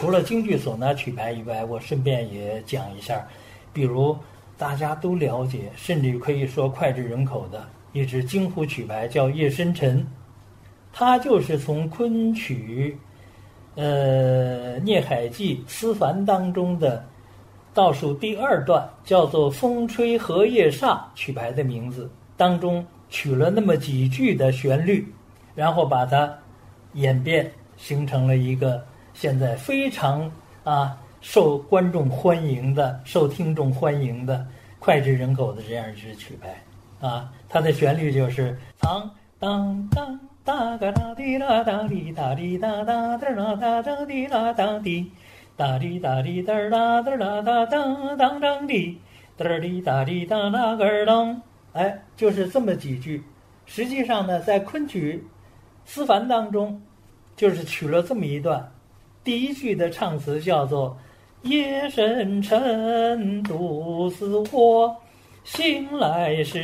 除了京剧唢呐曲牌以外，我顺便也讲一下，比如大家都了解，甚至可以说脍炙人口的一支京胡曲牌叫《夜深沉》，它就是从昆曲聂海记思凡当中的倒数第二段叫做风吹荷叶煞曲牌的名字当中取了那么几句的旋律，然后把它演变形成了一个现在非常受观众欢迎的、受听众欢迎的脍炙人口的这样一支曲牌它的旋律就是当当当哒嘎哒滴啦哒滴哒滴哒哒哒啦哒哒滴啦哒滴哒滴哒滴哒啦哒啦哒当当当滴哒滴哒滴哒啦个当，就是这么几句。实际上呢，在昆曲思凡当中，就是取了这么一段，第一句的唱词叫做夜深沉独似我，醒来时